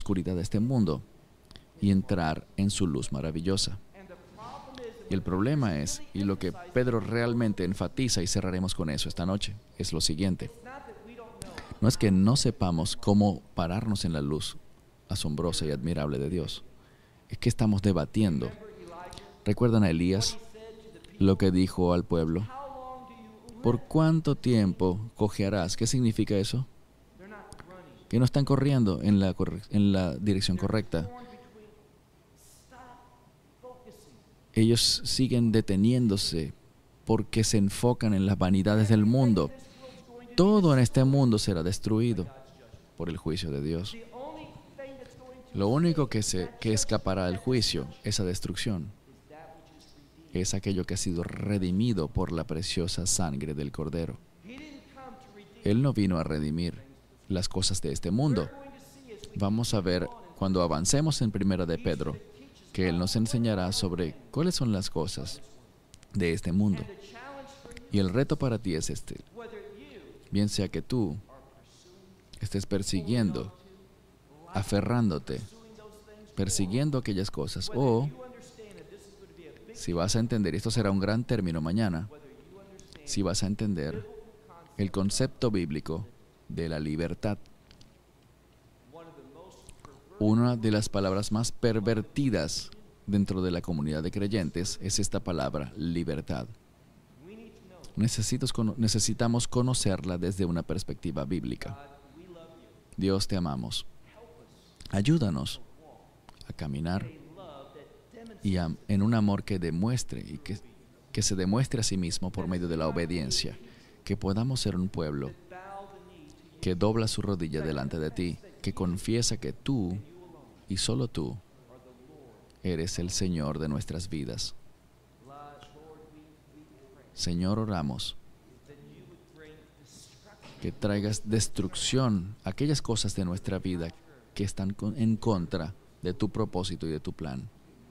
oscuridad de este mundo y entrar en su luz maravillosa. Y el problema es, y lo que Pedro realmente enfatiza, y cerraremos con eso esta noche, es lo siguiente. No es que no sepamos cómo pararnos en la luz asombrosa y admirable de Dios. Es que estamos debatiendo. ¿Recuerdan a Elías? Lo que dijo al pueblo. ¿Por cuánto tiempo cojearás? ¿Qué significa eso? Que no están corriendo en la dirección correcta. Ellos siguen deteniéndose porque se enfocan en las vanidades del mundo. Todo en este mundo será destruido por el juicio de Dios. Lo único que escapará del juicio, esa destrucción, es aquello que ha sido redimido por la preciosa sangre del Cordero. Él no vino a redimir las cosas de este mundo. Vamos a ver, cuando avancemos en Primera de Pedro, que Él nos enseñará sobre cuáles son las cosas de este mundo. Y el reto para ti es este. Bien sea que tú estés persiguiendo, aferrándote, persiguiendo aquellas cosas, o si vas a entender, esto será un gran término mañana, si vas a entender el concepto bíblico de la libertad. Una de las palabras más pervertidas dentro de la comunidad de creyentes es esta palabra, libertad. Necesitamos conocerla desde una perspectiva bíblica. Dios, te amamos. Ayúdanos a caminar y en un amor que demuestre y que se demuestre a sí mismo por medio de la obediencia, que podamos ser un pueblo que dobla su rodilla delante de ti, que confiesa que tú y solo tú eres el Señor de nuestras vidas. Señor, oramos que traigas destrucción a aquellas cosas de nuestra vida que están en contra de tu propósito y de tu plan.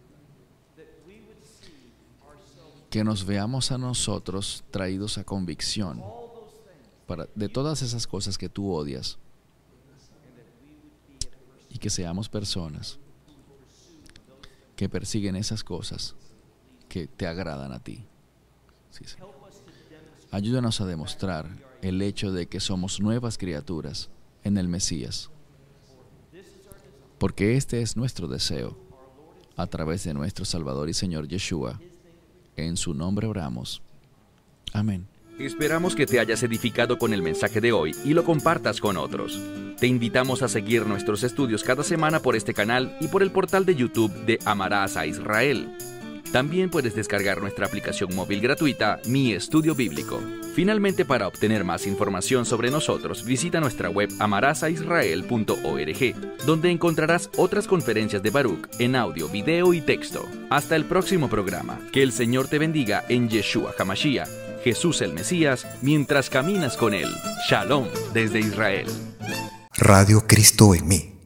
Que nos veamos a nosotros traídos a convicción de todas esas cosas que tú odias, y que seamos personas que persiguen esas cosas que te agradan a ti. Sí, sí. Ayúdanos a demostrar el hecho de que somos nuevas criaturas en el Mesías, porque este es nuestro deseo, a través de nuestro Salvador y Señor Yeshua. En su nombre oramos. Amén. Esperamos que te hayas edificado con el mensaje de hoy y lo compartas con otros. Te invitamos a seguir nuestros estudios cada semana por este canal y por el portal de YouTube de Amarás a Israel. También puedes descargar nuestra aplicación móvil gratuita, Mi Estudio Bíblico. Finalmente, para obtener más información sobre nosotros, visita nuestra web amarasaisrael.org, donde encontrarás otras conferencias de Baruch en audio, video y texto. Hasta el próximo programa. Que el Señor te bendiga en Yeshua HaMashiach, Jesús el Mesías, mientras caminas con Él. Shalom desde Israel. Radio Cristo en mí.